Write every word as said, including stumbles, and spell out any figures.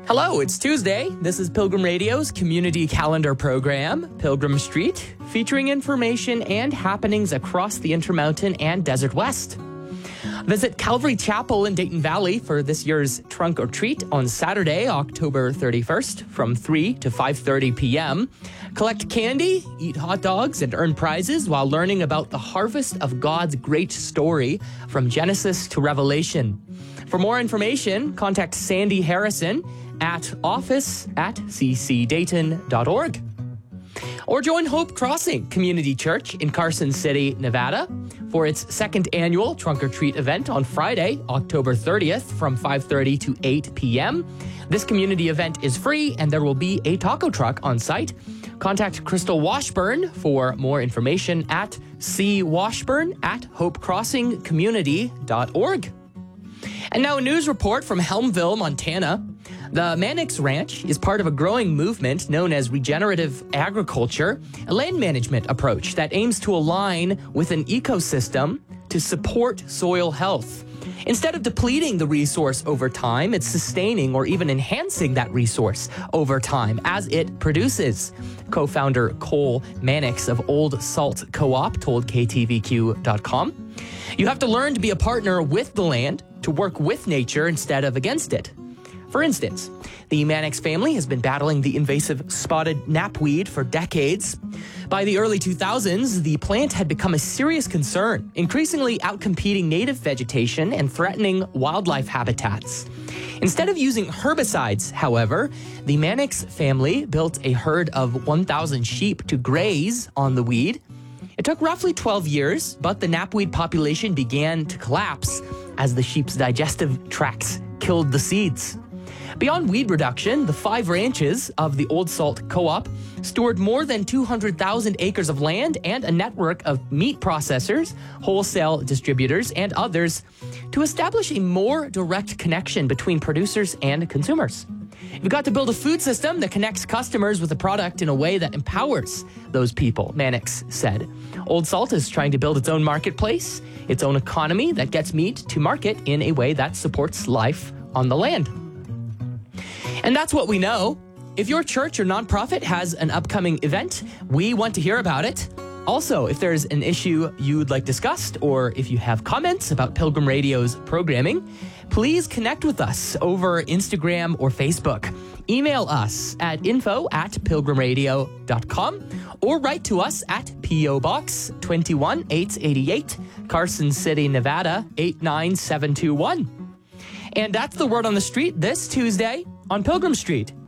Hello, it's Tuesday. This is Pilgrim Radio's community calendar program, Pilgrim Street, featuring information and happenings across the Intermountain and Desert West. Visit Calvary Chapel in Dayton Valley for this year's Trunk or Treat on Saturday, October thirty-first from three to five thirty p.m. Collect candy, eat hot dogs, and earn prizes while learning about the harvest of God's great story from Genesis to Revelation. For more information, contact Sandy Harrison at office at c c dayton dot org. Or join Hope Crossing Community Church in Carson City, Nevada for its second annual Trunk or Treat event on Friday, October thirtieth from five thirty to eight p.m. This community event is free and there will be a taco truck on site. Contact Crystal Washburn for more information at c washburn at hope crossing community dot org. And now a news report from Helmville, Montana. The Mannix Ranch is part of a growing movement known as regenerative agriculture, a land management approach that aims to align with an ecosystem to support soil health. Instead of depleting the resource over time, it's sustaining or even enhancing that resource over time as it produces. Co-founder Cole Mannix of Old Salt Co-op told K T V Q dot com. You have to learn to be a partner with the land, to work with nature instead of against it. For instance, the Mannix family has been battling the invasive spotted knapweed for decades. By the early two thousands, the plant had become a serious concern, increasingly outcompeting native vegetation and threatening wildlife habitats. Instead of using herbicides, however, the Mannix family built a herd of one thousand sheep to graze on the weed. It took roughly twelve years, but the knapweed population began to collapse as the sheep's digestive tracts killed the seeds. Beyond weed reduction, the five ranches of the Old Salt Co-op stored more than two hundred thousand acres of land and a network of meat processors, wholesale distributors, and others to establish a more direct connection between producers and consumers. You've got to build a food system that connects customers with a product in a way that empowers those people, Mannix said. Old Salt is trying to build its own marketplace, its own economy that gets meat to market in a way that supports life on the land. And that's what we know. If your church or nonprofit has an upcoming event, we want to hear about it. Also, if there's an issue you'd like discussed, or if you have comments about Pilgrim Radio's programming, please connect with us over Instagram or Facebook. Email us at info at pilgrim radio dot com or write to us at P O Box two one eight eight eight, Carson City, Nevada eight nine seven two one. And that's the word on the street this Tuesday on Pilgrim Street.